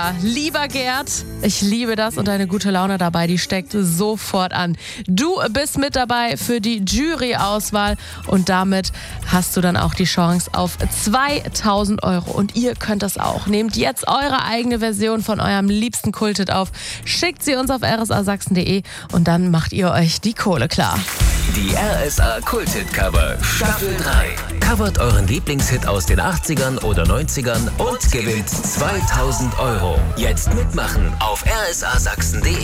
Ja, lieber Gerd, ich liebe das und deine gute Laune dabei, die steckt sofort an. Du bist mit dabei für die Jury-Auswahl und damit hast du dann auch die Chance auf 2.000 Euro. Und ihr könnt das auch. Nehmt jetzt eure eigene Version von eurem liebsten Kulthit auf, schickt sie uns auf rsasachsen.de und dann macht ihr euch die Kohle klar. Die RSA Kulthit-Cover Staffel 3. Covert euren Lieblingshit aus den 80ern oder 90ern und gewinnt 2.000 Euro. Jetzt mitmachen auf rsasachsen.de.